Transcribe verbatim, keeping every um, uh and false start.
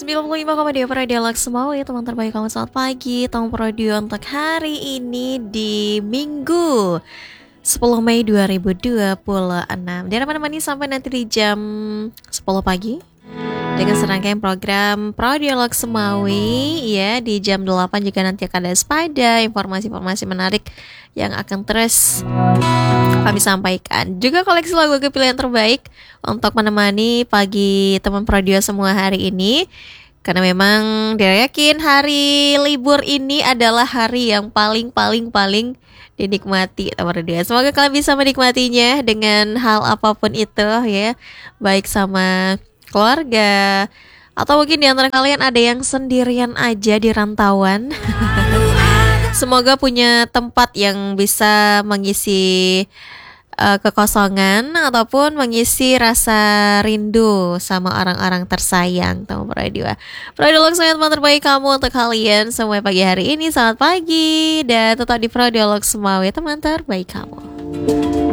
sembilan puluh lima koma dua Radio Lux Semua ya teman terbaik kamu, selamat pagi. Tong Prodio untuk hari ini di Minggu sepuluh Mei dua ribu dua puluh enam. Dia menemani sampai nanti di jam sepuluh pagi dengan serangkaian program Prodio Lux Semawi ya. Di jam delapan juga nanti akan ada Spada, informasi-informasi menarik yang akan terus kami sampaikan. Juga koleksi lagu-lagu pilihan terbaik untuk menemani pagi teman Prodio semua hari ini. Karena memang dia yakin hari libur ini adalah hari yang paling-paling-paling dinikmati teman Prodio. Semoga kalian bisa menikmatinya dengan hal apapun itu ya. Baik sama keluarga, atau mungkin di antara kalian ada yang sendirian aja di rantauan. Semoga punya tempat yang bisa mengisi uh, kekosongan ataupun mengisi rasa rindu sama orang-orang tersayang. Teman Radio, Radio Lux teman terbaik kamu untuk kalian semua pagi hari ini. Selamat pagi dan tetap di Radio Lux semua teman terbaik kamu.